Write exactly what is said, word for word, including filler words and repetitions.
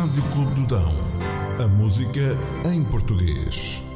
Rádio Clube do Dão. A música em português.